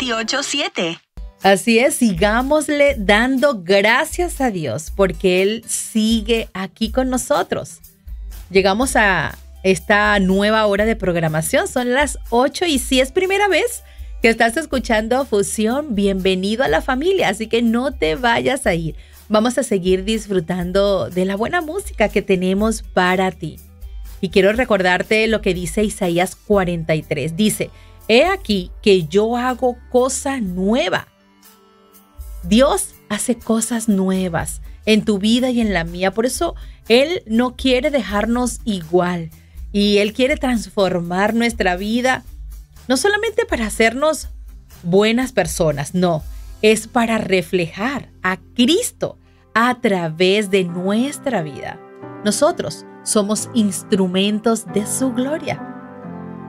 937. Así es, sigámosle dando gracias a Dios porque Él sigue aquí con nosotros. Llegamos a esta nueva hora de programación, son las 8 y si es primera vez que estás escuchando Fusión, bienvenido a la familia, así que no te vayas a ir. Vamos a seguir disfrutando de la buena música que tenemos para ti. Y quiero recordarte lo que dice Isaías 43. Dice, he aquí que yo hago cosa nueva. Dios hace cosas nuevas en tu vida y en la mía. Por eso Él no quiere dejarnos igual. Y Él quiere transformar nuestra vida, no solamente para hacernos buenas personas, no. Es para reflejar a Cristo a través de nuestra vida. Nosotros somos instrumentos de su gloria.